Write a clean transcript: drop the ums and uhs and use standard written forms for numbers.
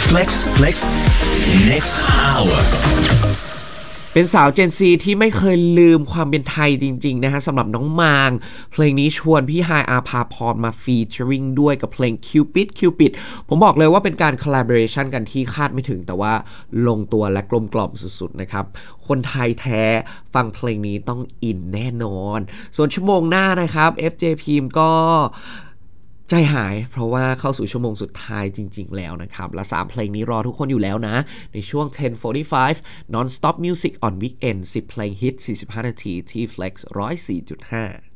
Flex Next Hour เป็นสาวเจนซีที่ไม่เคยลืมความเป็นไทยจริงๆนะฮะสำหรับน้องมางเพลงนี้ชวนพี่ฮายอาภาพรมาฟีเจอริงด้วยกับเพลง Cupid ผมบอกเลยว่าเป็นการ collaboration กันที่คาดไม่ถึงแต่ว่าลงตัวและกลมกล่อมสุดๆนะครับคนไทยแท้ฟังเพลงนี้ต้องอินแน่นอนส่วนชั่วโมงหน้านะครับ FJ พิมพ์ก็ใจหายเพราะว่าเข้าสู่ชั่วโมงสุดท้ายจริงๆแล้วนะครับและ3เพลงนี้รอทุกคนอยู่แล้วนะในช่วง 10:45 Non-stop Music on Weekend 10 เพลงฮิต 45 นาทีที่ Flex 104.5